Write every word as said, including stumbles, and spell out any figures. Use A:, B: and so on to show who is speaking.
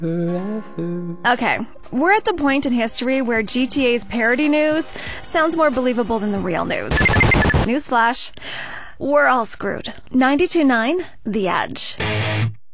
A: Okay, we're at the point in history where G T A's parody news sounds more believable than the real news. Newsflash, we're all screwed. ninety-two point nine The Edge.